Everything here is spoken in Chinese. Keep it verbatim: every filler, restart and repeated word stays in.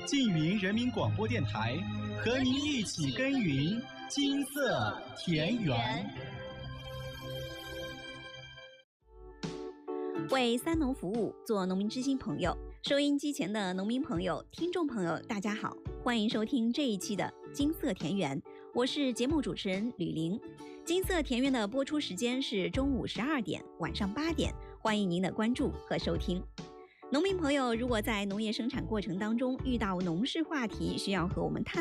缙云人民广播电台，和您一起耕耘金色田园。 为三农服务，做农民知心朋友。收音机前的农民朋友、听众朋友，大家好，欢迎收听这一期的金色田园，我是节目主持人吕玲。金色田园的播出时间是中午十二点、晚上八点，欢迎您的关注和收听。农民朋友如果在农业生产过程当中遇到农事话题需要和我们探